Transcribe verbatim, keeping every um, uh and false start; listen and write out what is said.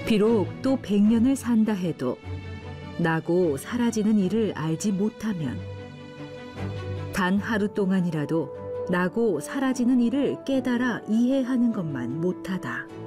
비록 또 백 년을 산다 해도 나고 사라지는 일을 알지 못하면 단 하루 동안이라도 나고 사라지는 일을 깨달아 이해하는 것만 못하다.